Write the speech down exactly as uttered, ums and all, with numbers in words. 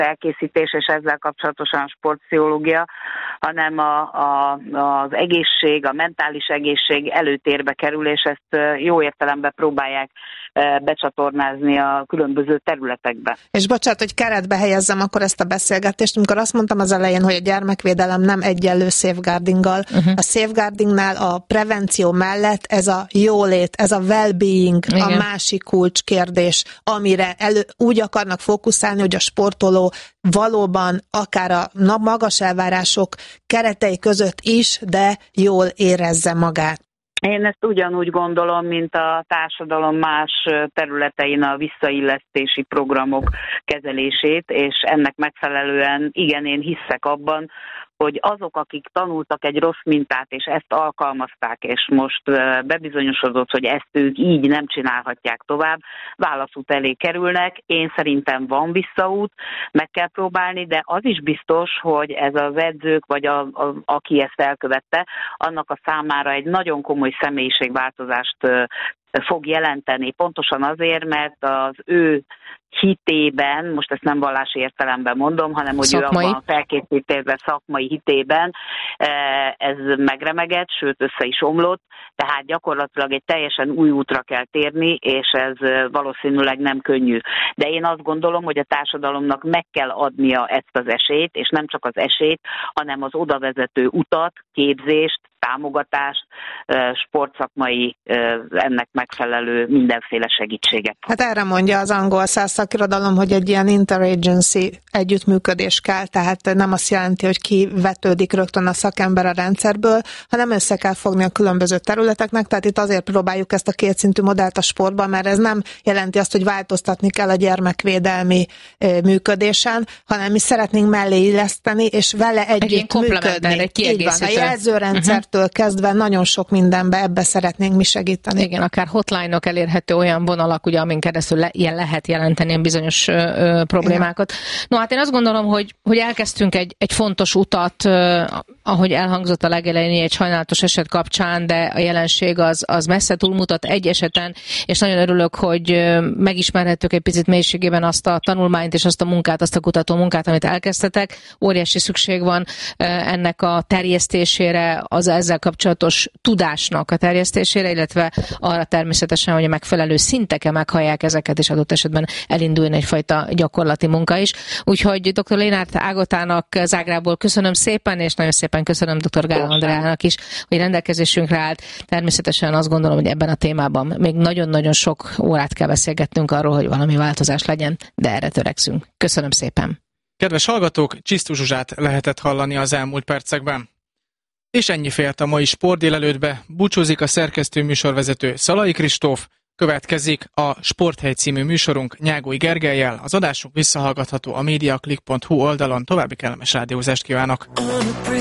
felkészítés, és ezzel kapcsolatosan a sportpszichológia, hanem a, a, az egészség, a mentális egészség előtérbe kerül, és ezt jó értelemben próbálják becsatornázni a különböző területekbe. És bocsánat, hogy keretbe helyezzem akkor ezt a beszélgetést, amikor azt mondtam az elején, hogy a gyermekvédelem nem egyenlő safeguardinggal. Uh-huh. A safeguardingnál a prevenció mellett ez a jólét, ez a well-being, igen, a másik kulcskérdés, amire elő, úgy akarnak fókuszálni, hogy a sportoló valóban akár a magas elvárások keretei között is, de jól érezze magát. Én ezt ugyanúgy gondolom, mint a társadalom más területein a visszaillesztési programok kezelését, és ennek megfelelően igen, én hiszek abban, hogy azok, akik tanultak egy rossz mintát, és ezt alkalmazták, és most bebizonyosodott, hogy ezt ők így nem csinálhatják tovább, válaszút elé kerülnek. Én szerintem van visszaút, meg kell próbálni, de az is biztos, hogy ez az edzők, vagy a, a, aki ezt elkövette, annak a számára egy nagyon komoly személyiségváltozást fog jelenteni. Pontosan azért, mert az ő hitében, most ezt nem vallási értelemben mondom, hanem hogy szakmai, ő a felkészítésben, szakmai hitében ez megremegett, sőt össze is omlott, tehát gyakorlatilag egy teljesen új útra kell térni, és ez valószínűleg nem könnyű. De én azt gondolom, hogy a társadalomnak meg kell adnia ezt az esélyt, és nem csak az esélyt, hanem az odavezető utat, képzést, támogatást, sportszakmai, ennek megfelelő mindenféle segítséget. Hát erre mondja az angol száz szakirodalom, hogy egy ilyen interagency együttműködés kell, tehát nem azt jelenti, hogy kivetődik rögtön a szakember a rendszerből, hanem össze kell fogni a különböző területeknek, tehát itt azért próbáljuk ezt a kétszintű modellt a sportban, mert ez nem jelenti azt, hogy változtatni kell a gyermekvédelmi működésen, hanem mi szeretnénk mellé illeszteni, és vele együtt működni. Egy kiegészítő. A jelzőrendszertől uh-huh. kezdve nagyon sok mindenbe ebbe szeretnénk mi segíteni. Igen, akár hotline-ok elérhető olyan vonalak, ugye, amin keresztül le, ilyen lehet jelenteni ilyen bizonyos ö, problémákat. Igen. No, hát én azt gondolom, hogy, hogy elkezdtünk egy, egy fontos utat, ö, ahogy elhangzott a legelején egy sajnálatos eset kapcsán, de a jelenség az, az messze túlmutat egy eseten, és nagyon örülök, hogy megismerhettük egy picit mélységében azt a tanulmányt és azt a munkát, azt a kutató munkát, amit elkezdtetek. Óriási szükség van ennek a terjesztésére, az ezzel kapcsolatos tudásnak a terjesztésére, illetve arra természetesen, hogy a megfelelő szinteken meghallják ezeket, és adott esetben elinduljon egyfajta gyakorlati munka is. Úgyhogy dr. Lénárt Ágotának Zágrából köszönöm szépen, és nagyon szépen köszönöm dr. Gála Andreának is, hogy rendelkezésünkre állt. Természetesen azt gondolom, hogy ebben a témában még nagyon-nagyon sok órát kell beszélgetnünk arról, hogy valami változás legyen, de erre törekszünk. Köszönöm szépen. Kedves hallgatók, Csisztus Zsuzsát lehetett hallani az elmúlt percekben. És ennyi fért a mai Sport délelőttbe. Búcsúzik a szerkesztő műsorvezető Szalai Kristóf. Következik a Sporthegy című műsorunk Nyágói Gergellyel. Az adásunk visszahallgatható a mediaclick pont hu oldalon. További kellemes rádiózást kívánok!